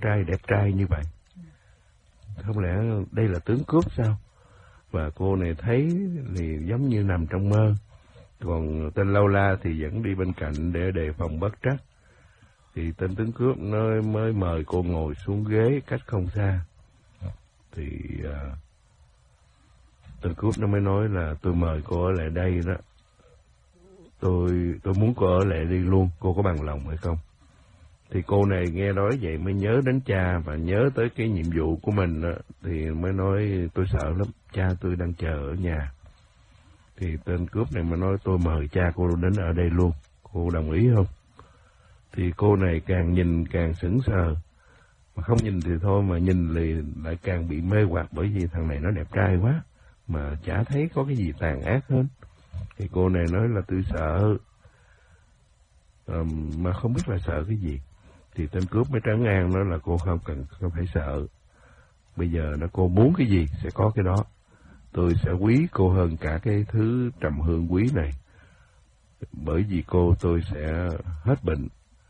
đẹp trai như vậy. Không lẽ đây là tướng cướp sao? Và cô này thấy thì giống như nằm trong mơ. Còn tên Lâu La thì vẫn đi bên cạnh để đề phòng bất trắc. Thì tên tướng cướp nó mới mời cô ngồi xuống ghế cách không xa. Thì tên cướp nó mới nói là tôi mời cô ở lại đây đó. Tôi muốn cô ở lại đi luôn, cô có bằng lòng hay không? Thì cô này nghe nói vậy mới nhớ đến cha và nhớ tới cái nhiệm vụ của mình đó, thì mới nói tôi sợ lắm, cha tôi đang chờ ở nhà. Thì tên cướp này mới nói tôi mời cha cô đến ở đây luôn, cô đồng ý không? Thì cô này càng nhìn càng sững sờ, mà không nhìn thì thôi mà nhìn thì lại càng bị mê hoặc, bởi vì thằng này nó đẹp trai quá, mà chả thấy có cái gì tàn ác hơn. Thì cô này nói là tôi sợ, mà không biết là sợ cái gì. Thì tên cướp mới trấn an nó là cô không phải sợ. Bây giờ nó cô muốn cái gì sẽ có cái đó. Tôi sẽ quý cô hơn cả cái thứ trầm hương quý này. Bởi vì cô tôi sẽ hết bệnh.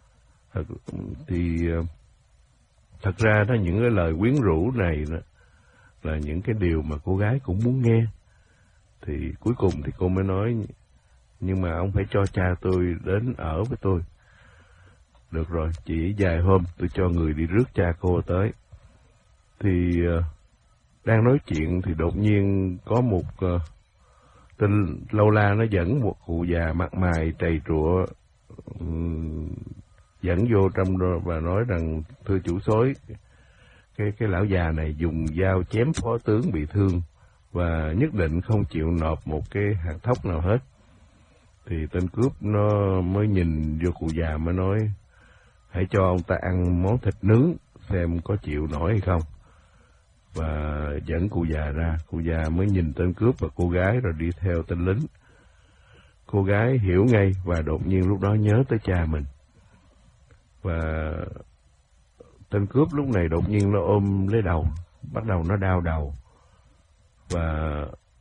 Thật ra đó, những cái lời quyến rũ này đó, là những cái điều mà cô gái cũng muốn nghe. Thì cuối cùng thì cô mới nói, nhưng mà ông phải cho cha tôi đến ở với tôi. Được rồi, chỉ vài hôm tôi cho người đi rước cha cô tới. Thì đang nói chuyện thì đột nhiên có một tên Lâu La nó dẫn một cụ già mặt mày trầy trụa dẫn vô trong đó và nói rằng thưa chủ soái, cái lão già này dùng dao chém phó tướng bị thương và nhất định không chịu nộp một cái hạt thóc nào hết. Thì tên cướp nó mới nhìn vô cụ già mới nói, hãy cho ông ta ăn món thịt nướng xem có chịu nổi hay không. Và dẫn cụ già ra, cụ già mới nhìn tên cướp và cô gái rồi đi theo tên lính. Cô gái hiểu ngay và đột nhiên lúc đó nhớ tới cha mình. Và tên cướp lúc này đột nhiên nó ôm lấy đầu, bắt đầu nó đau đầu. Và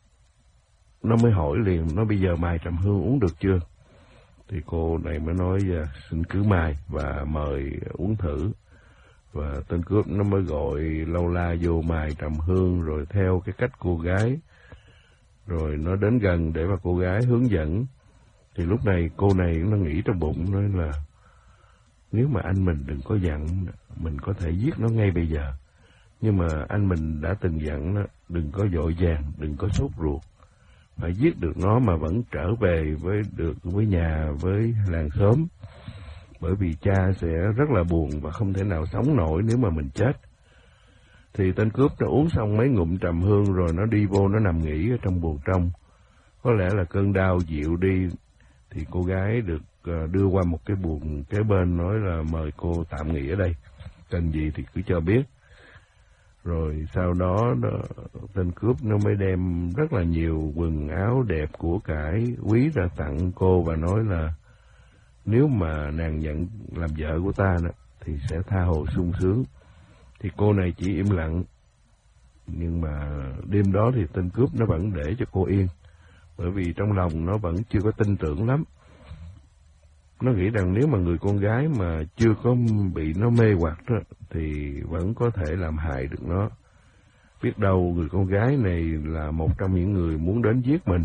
nó mới hỏi liền, nó bây giờ mài trầm hương uống được chưa? Thì cô này mới nói xin cứ mài và mời uống thử. Và tên cướp nó mới gọi Lâu La vô mài trầm hương rồi theo cái cách cô gái. Rồi nó đến gần để mà cô gái hướng dẫn. Thì lúc này cô này nó nghĩ trong bụng nói là nếu mà anh mình đừng có giận, mình có thể giết nó ngay bây giờ. Nhưng mà anh mình đã từng dặn nó, đừng có vội vàng, đừng có sốt ruột. Phải giết được nó mà vẫn trở về với nhà, với làng xóm. Bởi vì cha sẽ rất là buồn và không thể nào sống nổi nếu mà mình chết. Thì tên cướp nó uống xong mấy ngụm trầm hương rồi nó đi vô, nó nằm nghỉ ở trong buồng trong. Có lẽ là cơn đau dịu đi, thì cô gái được đưa qua một cái buồng kế bên, nói là mời cô tạm nghỉ ở đây, cần gì thì cứ cho biết. Rồi sau đó tên cướp nó mới đem rất là nhiều quần áo đẹp của cải quý ra tặng cô và nói là nếu mà nàng nhận làm vợ của ta đó, thì sẽ tha hồ sung sướng. Thì cô này chỉ im lặng. Nhưng mà đêm đó thì tên cướp nó vẫn để cho cô yên, bởi vì trong lòng nó vẫn chưa có tin tưởng lắm. Nó nghĩ rằng nếu mà người con gái mà chưa có bị nó mê hoặc đó, thì vẫn có thể làm hại được nó. Biết đâu người con gái này là một trong những người muốn đến giết mình.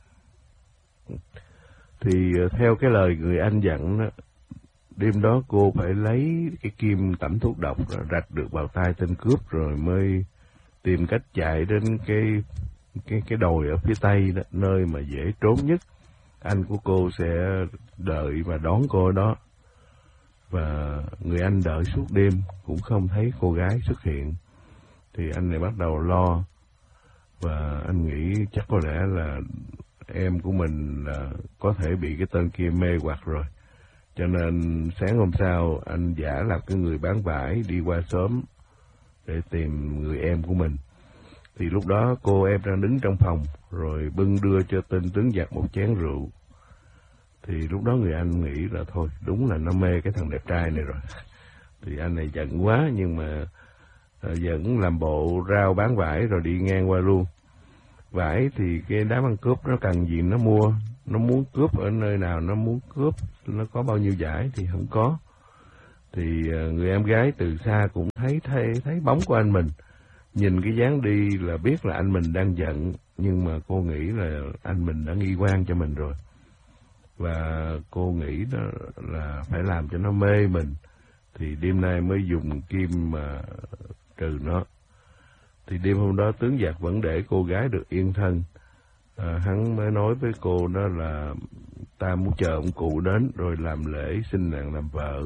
Thì theo cái lời người anh dặn đó, đêm đó cô phải lấy cái kim tẩm thuốc độc rạch được vào tay tên cướp, rồi mới tìm cách chạy đến cái đồi ở phía tây đó, nơi mà dễ trốn nhất. Anh của cô sẽ đợi và đón cô ở đó. Và người anh đợi suốt đêm cũng không thấy cô gái xuất hiện. Thì anh này bắt đầu lo. Và anh nghĩ chắc có lẽ là em của mình là có thể bị cái tên kia mê hoặc rồi. Cho nên sáng hôm sau anh giả làm cái người bán vải đi qua xóm để tìm người em của mình. Thì lúc đó cô em đang đứng trong phòng, rồi bưng đưa cho tên tướng giặc một chén rượu. Thì lúc đó người anh nghĩ là thôi, đúng là nó mê cái thằng đẹp trai này rồi. Thì anh này giận quá, nhưng mà vẫn làm bộ rao bán vải rồi đi ngang qua luôn. Vải thì cái đám ăn cướp nó cần gì nó mua, nó muốn cướp ở nơi nào nó muốn cướp, nó có bao nhiêu vải thì không có. Thì người em gái từ xa cũng thấy bóng của anh mình. Nhìn cái dáng đi là biết là anh mình đang giận, nhưng mà cô nghĩ là anh mình đã nghi quan cho mình rồi. Và cô nghĩ đó là phải làm cho nó mê mình, thì đêm nay mới dùng kim mà trừ nó. Thì đêm hôm đó Tướng Giặc vẫn để cô gái được yên thân. Hắn mới nói với cô đó là ta muốn chờ ông cụ đến rồi làm lễ xin nàng làm vợ.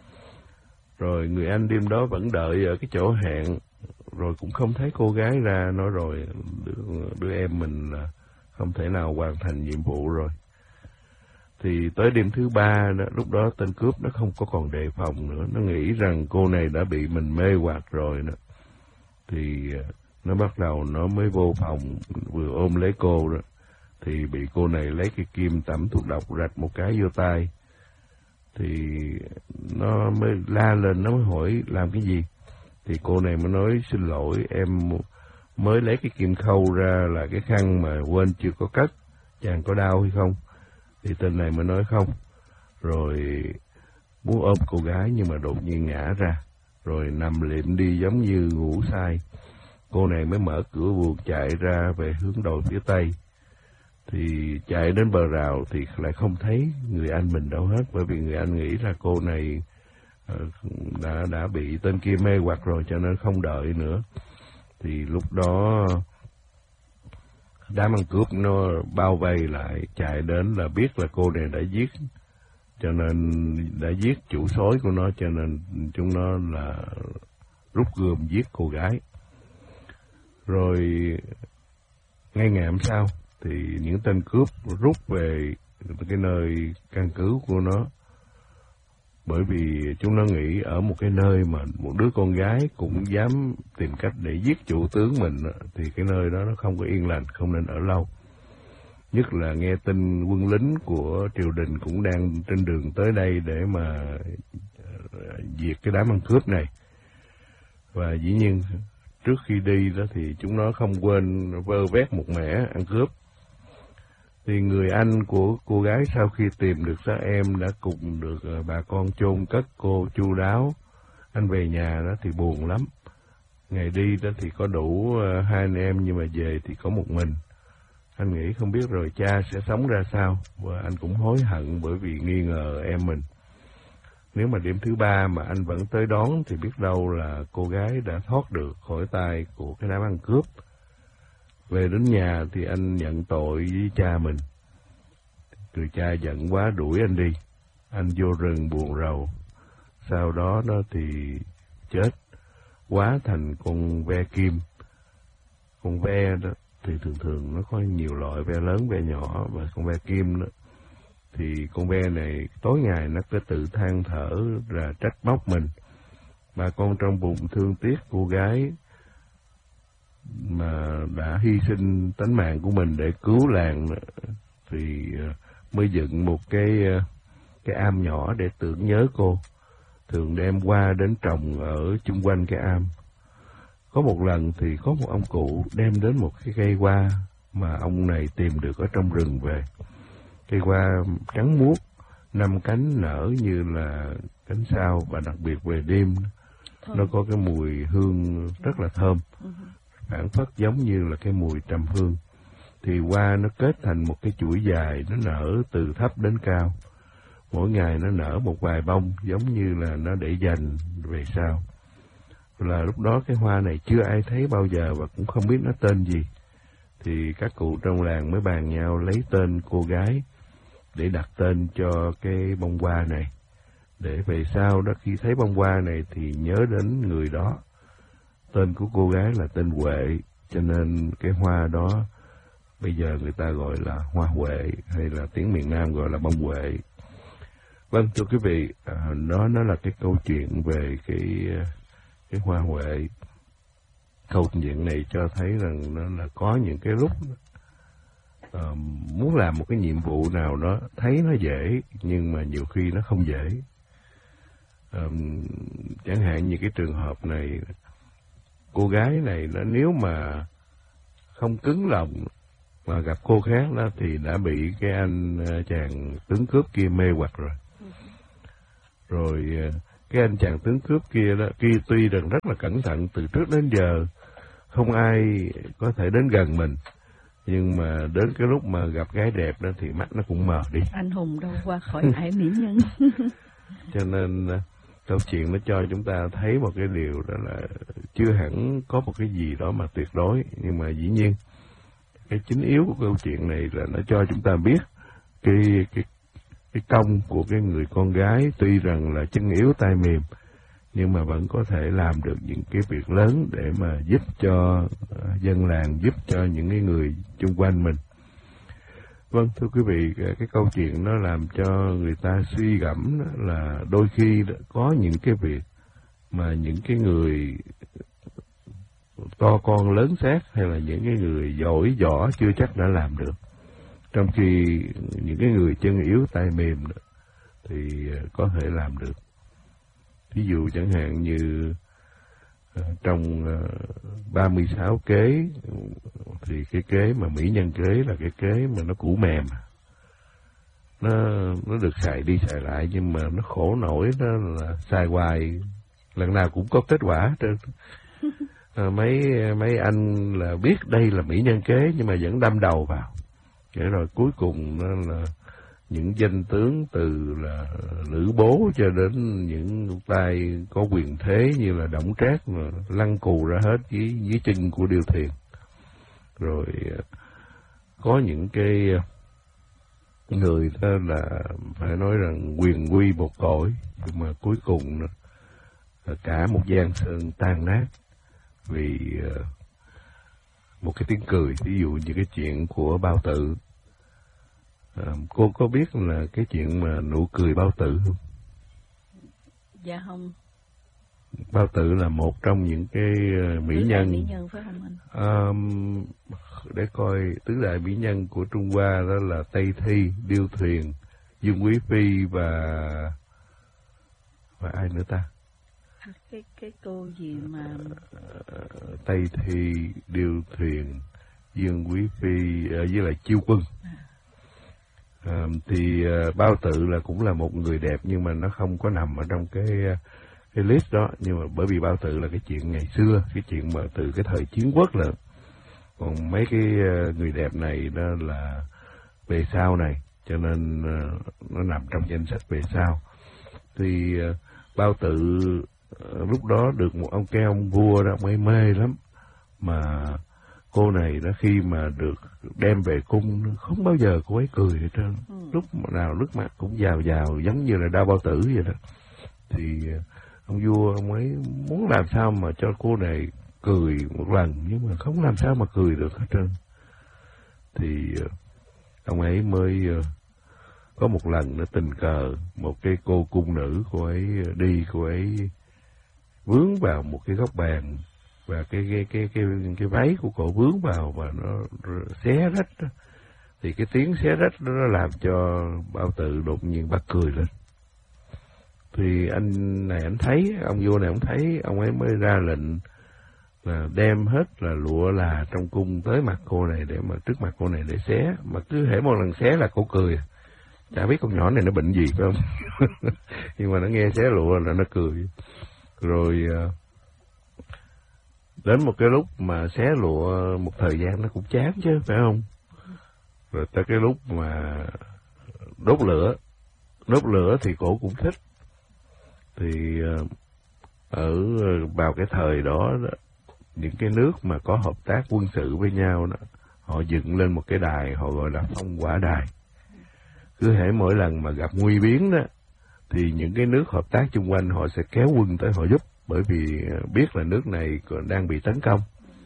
Rồi người anh đêm đó vẫn đợi ở cái chỗ hẹn, rồi cũng không thấy cô gái ra, nói rồi đứa em mình là không thể nào hoàn thành nhiệm vụ rồi. Thì tới đêm thứ ba đó, lúc đó tên cướp nó không có còn đề phòng nữa, nó nghĩ rằng cô này đã bị mình mê hoặc rồi đó. Thì nó bắt đầu nó mới vô phòng, vừa ôm lấy cô đó, thì bị cô này lấy cái kim tẩm thuốc độc rạch một cái vô tay. Thì nó mới la lên, nó mới hỏi làm cái gì. Thì cô này mới nói xin lỗi, em mới lấy cái kim khâu ra là cái khăn mà quên chưa có cất, chàng có đau hay không? Thì tên này mới nói không. Rồi muốn ôm cô gái nhưng mà đột nhiên ngã ra, rồi nằm liệm đi giống như ngủ say. Cô này mới mở cửa buồng chạy ra về hướng đồi phía tây. Thì chạy đến bờ rào thì lại không thấy người anh mình đâu hết, bởi vì người anh nghĩ là cô này đã bị tên kia mê hoặc rồi, cho nên không đợi nữa. Thì lúc đó đám ăn cướp nó bao vây lại, chạy đến là biết là cô này đã giết, cho nên đã giết chủ soái của nó, cho nên chúng nó là rút gươm giết cô gái. Rồi ngay ngày hôm sau thì những tên cướp rút về cái nơi căn cứ của nó, bởi vì chúng nó nghĩ ở một cái nơi mà một đứa con gái cũng dám tìm cách để giết chủ tướng mình, thì cái nơi đó nó không có yên lành, không nên ở lâu. Nhất là nghe tin quân lính của triều đình cũng đang trên đường tới đây để mà diệt cái đám ăn cướp này. Và dĩ nhiên trước khi đi đó thì chúng nó không quên vơ vét một mẻ ăn cướp. Thì người anh của cô gái sau khi tìm được xác em đã cùng được bà con chôn cất cô chu đáo. Anh về nhà đó thì buồn lắm. Ngày đi đó thì có đủ hai anh em, nhưng mà về thì có một mình. Anh nghĩ không biết rồi cha sẽ sống ra sao, và anh cũng hối hận bởi vì nghi ngờ em mình. Nếu mà đêm thứ ba mà anh vẫn tới đón thì biết đâu là cô gái đã thoát được khỏi tay của cái đám ăn cướp. Về đến nhà thì anh nhận tội với cha mình. Người cha giận quá đuổi anh đi. Anh vô rừng buồn rầu. Sau đó thì chết, hóa thành con ve kim. Con ve đó thì thường nó có nhiều loại, ve lớn, ve nhỏ, và con ve kim đó. Thì con ve này tối ngày nó cứ tự than thở ra trách móc mình. Bà con trong bụng thương tiếc cô gái mà đã hy sinh tánh mạng của mình để cứu làng, thì mới dựng một cái am nhỏ để tưởng nhớ cô. Thường đem hoa đến trồng ở chung quanh cái am. Có một lần thì có một ông cụ đem đến một cái cây hoa mà ông này tìm được ở trong rừng về. Cây hoa trắng muốt, 5 cánh nở như là cánh sao, và đặc biệt về đêm nó có cái mùi hương rất là thơm, phảng phất giống như là cái mùi trầm hương. Thì hoa nó kết thành một cái chuỗi dài, nó nở từ thấp đến cao. Mỗi ngày nó nở một vài bông, giống như là nó để dành về sau. Là lúc đó cái hoa này chưa ai thấy bao giờ và cũng không biết nó tên gì. Thì các cụ trong làng mới bàn nhau lấy tên cô gái để đặt tên cho cái bông hoa này, để về sau đó khi thấy bông hoa này thì nhớ đến người đó. Tên của cô gái là tên Huệ, cho nên cái hoa đó bây giờ người ta gọi là hoa huệ, hay là tiếng miền Nam gọi là bông huệ. Vâng, thưa quý vị, đó nó là cái câu chuyện về cái hoa huệ. Câu chuyện này cho thấy rằng nó là có những cái lúc muốn làm một cái nhiệm vụ nào đó thấy nó dễ, nhưng mà nhiều khi nó không dễ. Chẳng hạn như cái trường hợp này, cô gái này nó nếu mà không cứng lòng mà gặp cô khác đó thì đã bị cái anh chàng tướng cướp kia mê hoặc rồi. Rồi cái anh chàng tướng cướp kia đó, tuy rằng rất là cẩn thận từ trước đến giờ, không ai có thể đến gần mình, nhưng mà đến cái lúc mà gặp gái đẹp đó thì mắt nó cũng mờ đi. Anh hùng đâu qua khỏi ải mỹ nhân. Cho nên câu chuyện nó cho chúng ta thấy một cái điều đó là chưa hẳn có một cái gì đó mà tuyệt đối, nhưng mà dĩ nhiên cái chính yếu của câu chuyện này là nó cho chúng ta biết cái công của cái người con gái, tuy rằng là chân yếu tay mềm nhưng mà vẫn có thể làm được những cái việc lớn để mà giúp cho dân làng, giúp cho những cái người chung quanh mình. Vâng, thưa quý vị, cái câu chuyện nó làm cho người ta suy gẫm là đôi khi có những cái việc mà những cái người to con lớn xác hay là những cái người giỏi võ chưa chắc đã làm được, trong khi những cái người chân yếu tay mềm thì có thể làm được. Ví dụ chẳng hạn như trong 36 kế thì cái kế mà mỹ nhân kế là cái kế mà nó cũ mềm, nó được xài đi xài lại, nhưng mà nó khổ nổi đó là xài hoài lần nào cũng có kết quả. Mấy anh là biết đây là mỹ nhân kế nhưng mà vẫn đâm đầu vào, để rồi cuối cùng nó là những danh tướng từ là Lữ Bố cho đến những tay có quyền thế như là Đổng Trác mà lăn cù ra hết dưới chân của Điêu Thuyền. Rồi có những cái người đó là phải nói rằng quyền quy một cõi, nhưng mà cuối cùng cả một giang sơn tan nát vì một cái tiếng cười. Ví dụ như cái chuyện của Bao Tử. Cô có biết là cái chuyện mà nụ cười Bao Tử không? Dạ không. Bao Tử là một trong những cái mỹ nhân. Mỹ nhân phải không anh? Để coi, tứ đại mỹ nhân của Trung Hoa đó là Tây Thi, Điêu Thuyền, Dương Quý Phi và ai nữa ta? Cái cô gì mà Tây Thi, Điêu Thuyền, Dương Quý Phi với lại Chiêu Quân. Thì Bao Tử là cũng là một người đẹp, nhưng mà nó không có nằm ở trong cái list đó. Nhưng mà bởi vì Bao Tử là cái chuyện ngày xưa, cái chuyện mà từ cái thời chiến quốc là, còn mấy cái người đẹp này đó là về sau này, cho nên nó nằm trong danh sách về sau. Thì Bao Tử lúc đó được một ông vua đó, ông ấy mê lắm, mà cô này đó khi mà được đem về cung không bao giờ cô ấy cười hết trơn, lúc nào nước mắt cũng giào giống như là Đao Bao Tử vậy đó. Thì ông vua ông ấy muốn làm sao mà cho cô này cười một lần, nhưng mà không làm sao mà cười được hết trơn. Thì ông ấy mới có một lần nó tình cờ một cái cô cung nữ, cô ấy vướng vào một cái góc bàn, và cái váy của cô vướng vào và nó xé rách đó. Thì cái tiếng xé rách đó nó làm cho Bao Tử đột nhiên bật cười lên. Thì anh này anh thấy, ông vua này ông thấy, ông ấy mới ra lệnh là đem hết là lụa là trong cung tới mặt cô này, để mà trước mặt cô này để xé. Mà cứ hễ một lần xé là cô cười. Chả biết con nhỏ này nó bệnh gì phải không? Nhưng mà nó nghe xé lụa là nó cười. Rồi đến một cái lúc mà xé lụa một thời gian nó cũng chán chứ, phải không? Rồi tới cái lúc mà đốt lửa thì cổ cũng thích. Thì vào cái thời đó, những cái nước mà có hợp tác quân sự với nhau đó, họ dựng lên một cái đài, họ gọi là Phong Hỏa Đài. Cứ hễ mỗi lần mà gặp nguy biến đó, thì những cái nước hợp tác chung quanh họ sẽ kéo quân tới họ giúp, bởi vì biết là nước này còn đang bị tấn công.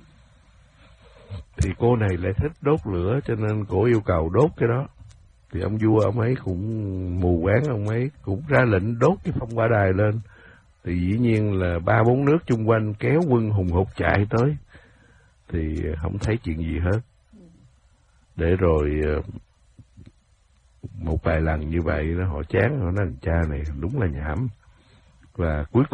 Thì cô này lại thích đốt lửa, cho nên cô yêu cầu đốt cái đó. Thì ông vua ông ấy cũng mù quáng, ông ấy cũng ra lệnh đốt cái Phong Hỏa Đài lên. Thì dĩ nhiên là 3-4 nước chung quanh kéo quân hùng hục chạy tới, thì không thấy chuyện gì hết. Để rồi một vài lần như vậy đó, họ chán, họ nói cha này đúng là nhảm. Và cuối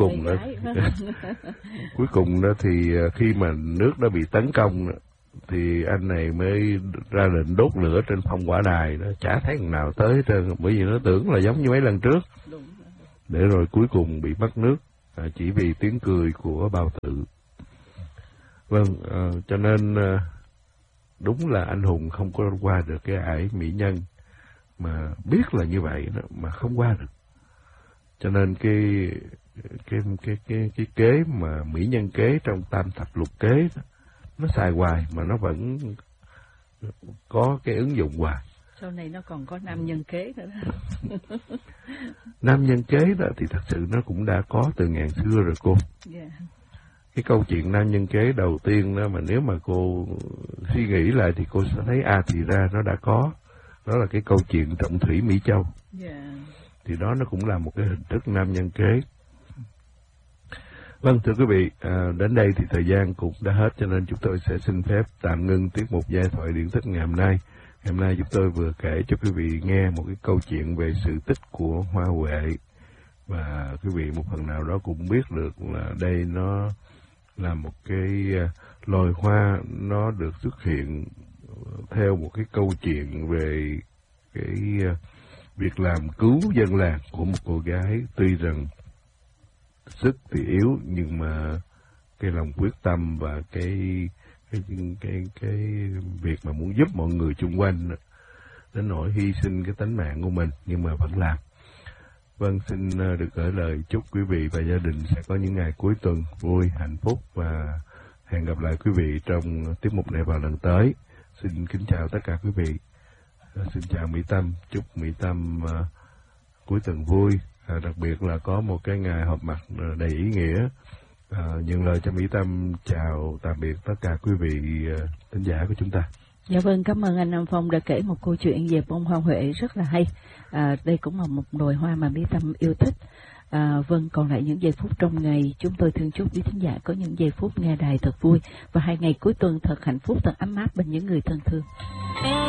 cùng đó thì khi mà nước đó bị tấn công đó, thì anh này mới ra lệnh đốt lửa trên Phong Hỏa Đài đó. Chả thấy thằng nào tới hết trơn, bởi vì nó tưởng là giống như mấy lần trước. để rồi cuối cùng bị mất nước chỉ vì tiếng cười của bao tử. Vâng, cho nên đúng là anh Hùng không có qua được cái ải mỹ nhân, mà biết là như vậy đó mà không qua được. Cho nên cái kế mà mỹ nhân kế trong tam thập lục kế đó, nó xài hoài mà nó vẫn có cái ứng dụng hoài. Sau này nó còn có nam nhân kế nữa đó. Nam nhân kế đó thì thật sự nó cũng đã có từ ngàn xưa rồi cô. Yeah. Cái câu chuyện nam nhân kế đầu tiên đó mà nếu mà cô suy nghĩ lại thì cô sẽ thấy thì ra nó đã có. Đó là cái câu chuyện Trọng Thủy Mỹ Châu. Yeah. Thì đó nó cũng là một cái hình thức nam nhân kế. Vâng, thưa quý vị, đến đây thì thời gian cũng đã hết, cho nên chúng tôi sẽ xin phép tạm ngưng tiết mục giai thoại điển tích ngày hôm nay. Ngày hôm nay chúng tôi vừa kể cho quý vị nghe một cái câu chuyện về sự tích của hoa huệ, và quý vị một phần nào đó cũng biết được là đây nó là một cái loài hoa, nó được xuất hiện theo một cái câu chuyện về cái việc làm cứu dân làng của một cô gái. Tuy rằng sức thì yếu nhưng mà cái lòng quyết tâm và cái việc mà muốn giúp mọi người xung quanh đến nỗi hy sinh cái tánh mạng của mình nhưng mà vẫn làm. Vâng, xin được gửi lời chúc quý vị và gia đình sẽ có những ngày cuối tuần vui, hạnh phúc, và hẹn gặp lại quý vị trong tiết mục này vào lần tới. Xin kính chào tất cả quý vị. Xin chào Mỹ Tâm, chúc Mỹ Tâm cuối tuần vui, đặc biệt là có một cái ngày họp mặt đầy ý nghĩa. Nhận lời cho Mỹ Tâm chào tạm biệt tất cả quý vị thính giả của chúng ta. Dạ vâng, cảm ơn anh Nam Phong đã kể một câu chuyện về bông hoa huệ rất là hay. Đây cũng là một loài hoa mà Mỹ Tâm yêu thích. Vâng, còn lại những giây phút trong ngày, chúng tôi thương chúc quý thính giả có những giây phút nghe đài thật vui và 2 ngày cuối tuần thật hạnh phúc, thật ấm áp bên những người thân thương.